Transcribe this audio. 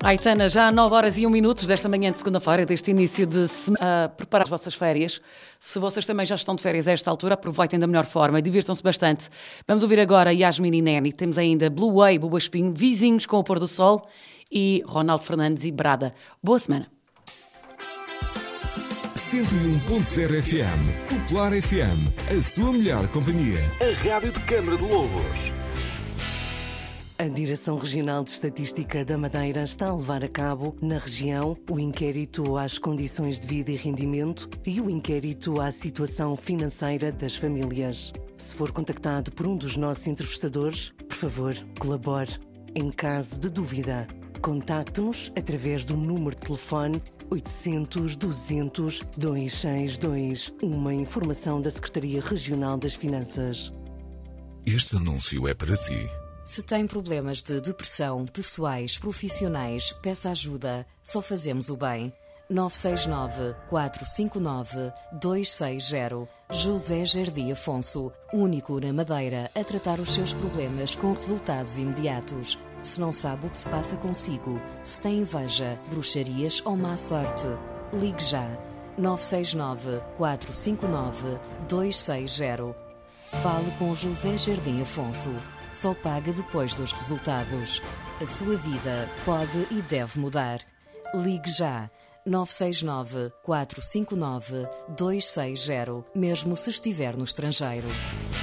Aitana, já há 9h01 desta manhã de segunda-feira, deste início de semana, a preparar as vossas férias. Se vocês também já estão de férias a esta altura, aproveitem da melhor forma e divirtam-se bastante. Vamos ouvir agora Yasmin e Neni. Temos ainda Blue Way, Buba Espinho, Vizinhos com o Pôr do Sol e Ronaldo Fernandes e Brada. Boa semana. 101.0 FM, Popular FM, a sua melhor companhia. A Rádio de Câmara de Lobos. A Direção Regional de Estatística da Madeira está a levar a cabo, na região, o inquérito às condições de vida e rendimento e o inquérito à situação financeira das famílias. Se for contactado por um dos nossos entrevistadores, por favor, colabore. Em caso de dúvida, contacte-nos através do número de telefone 800 200 262, uma informação da Secretaria Regional das Finanças. Este anúncio é para si. Se tem problemas de depressão, pessoais, profissionais, peça ajuda. Só fazemos o bem. 969 459 260. José Jardim Afonso, único na Madeira a tratar os seus problemas com resultados imediatos. Se não sabe o que se passa consigo, se tem inveja, bruxarias ou má sorte, ligue já. 969 459 260. Fale com José Jardim Afonso. Só paga depois dos resultados. A sua vida pode e deve mudar. Ligue já. 969 459 260, mesmo se estiver no estrangeiro.